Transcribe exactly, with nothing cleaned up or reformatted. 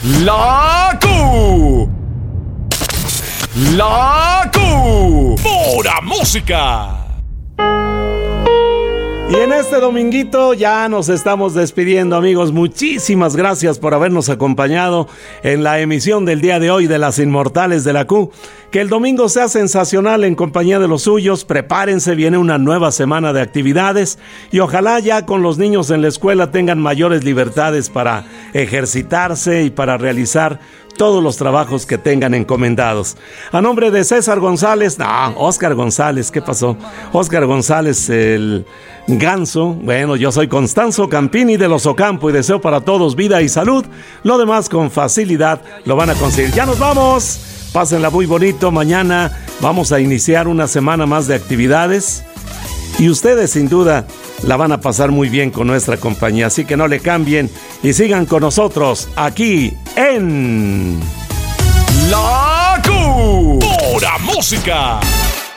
La Q. La Q. Pura música. Y en este dominguito ya nos estamos despidiendo, amigos. Muchísimas gracias por habernos acompañado en la emisión del día de hoy de Las Inmortales de la Q. Que el domingo sea sensacional en compañía de los suyos. Prepárense, viene una nueva semana de actividades y ojalá ya con los niños en la escuela tengan mayores libertades para ejercitarse y para realizar todos los trabajos que tengan encomendados. A nombre de César González, no, Óscar González, ¿qué pasó? Óscar González, el Ganso. Bueno, yo soy Constanzo Campini de Los Ocampo y deseo para todos vida y salud. Lo demás con facilidad lo van a conseguir. ¡Ya nos vamos! Pásenla muy bonito. Mañana vamos a iniciar una semana más de actividades y ustedes sin duda la van a pasar muy bien con nuestra compañía. Así que no le cambien y sigan con nosotros aquí en La Q. Pura música.